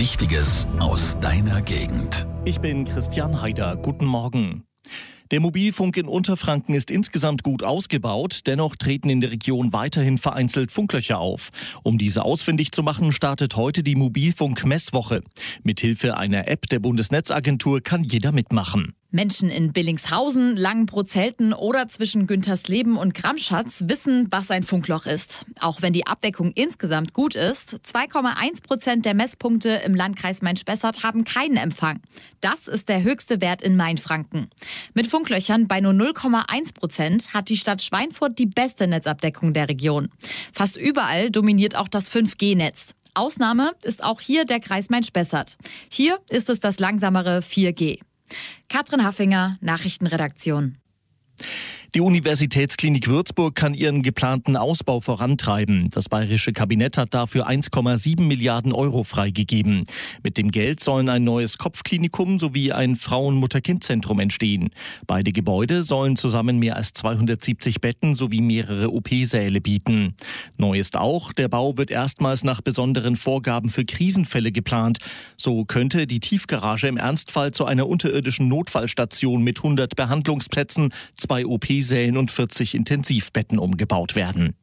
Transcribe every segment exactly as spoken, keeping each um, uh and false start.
Wichtiges aus deiner Gegend. Ich bin Christian Haider. Guten Morgen. Der Mobilfunk in Unterfranken ist insgesamt gut ausgebaut, dennoch treten in der Region weiterhin vereinzelt Funklöcher auf. Um diese ausfindig zu machen, startet heute die Mobilfunk-Messwoche. Mithilfe einer App der Bundesnetzagentur kann jeder mitmachen. Menschen in Billingshausen, Langenbrot-Zelten oder zwischen Güntersleben und Gramschatz wissen, was ein Funkloch ist. Auch wenn die Abdeckung insgesamt gut ist, zwei Komma eins Prozent der Messpunkte im Landkreis Main-Spessart haben keinen Empfang. Das ist der höchste Wert in Mainfranken. Mit Funklöchern bei nur null Komma eins Prozent hat die Stadt Schweinfurt die beste Netzabdeckung der Region. Fast überall dominiert auch das fünf G Netz. Ausnahme ist auch hier der Kreis Main-Spessart. Hier ist es das langsamere vier G. Katrin Haffinger, Nachrichtenredaktion. Die Universitätsklinik Würzburg kann ihren geplanten Ausbau vorantreiben. Das bayerische Kabinett hat dafür eins Komma sieben Milliarden Euro freigegeben. Mit dem Geld sollen ein neues Kopfklinikum sowie ein Frauen-Mutter-Kind-Zentrum entstehen. Beide Gebäude sollen zusammen mehr als zweihundertsiebzig Betten sowie mehrere O P-Säle bieten. Neu ist auch, der Bau wird erstmals nach besonderen Vorgaben für Krisenfälle geplant. So könnte die Tiefgarage im Ernstfall zu einer unterirdischen Notfallstation mit hundert Behandlungsplätzen, zwei O P-Sälen und vierzig Intensivbetten umgebaut werden.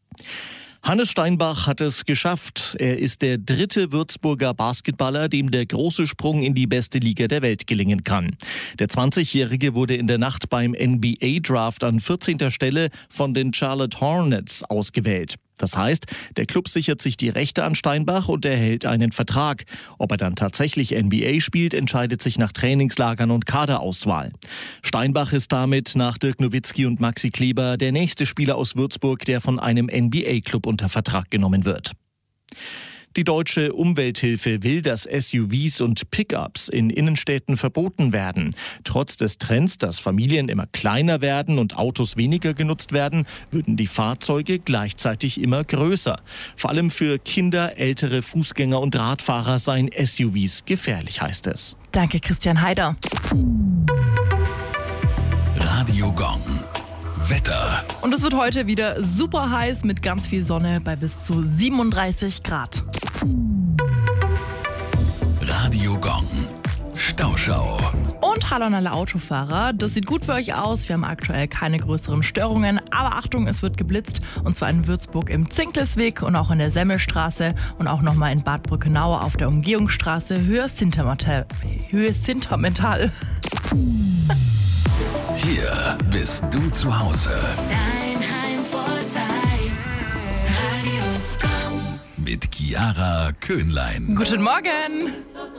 Hannes Steinbach hat es geschafft. Er ist der dritte Würzburger Basketballer, dem der große Sprung in die beste Liga der Welt gelingen kann. Der zwanzigjährige wurde in der Nacht beim N B A-Draft an vierzehnter Stelle von den Charlotte Hornets ausgewählt. Das heißt, der Club sichert sich die Rechte an Steinbach und erhält einen Vertrag. Ob er dann tatsächlich N B A spielt, entscheidet sich nach Trainingslagern und Kaderauswahl. Steinbach ist damit nach Dirk Nowitzki und Maxi Kleber der nächste Spieler aus Würzburg, der von einem N B A-Club unter Vertrag genommen wird. Die Deutsche Umwelthilfe will, dass S U Vs und Pickups in Innenstädten verboten werden. Trotz des Trends, dass Familien immer kleiner werden und Autos weniger genutzt werden, würden die Fahrzeuge gleichzeitig immer größer. Vor allem für Kinder, ältere Fußgänger und Radfahrer seien S U Vs gefährlich, heißt es. Danke, Christian Haider. Radio Gong. Wetter. Und es wird heute wieder super heiß mit ganz viel Sonne bei bis zu siebenunddreißig Grad. Radio Gong. Stauschau. Und hallo an alle Autofahrer. Das sieht gut für euch aus. Wir haben aktuell keine größeren Störungen. Aber Achtung, es wird geblitzt. Und zwar in Würzburg im Zinklesweg und auch in der Semmelstraße. Und auch nochmal in Bad Brückenau auf der Umgehungsstraße. Höhe Sintermetall. Höhe Sintermetall. Hier bist du zu Hause. Dein Heimvorteil. Radio Gong. Mit Chiara Köhnlein. Guten Morgen.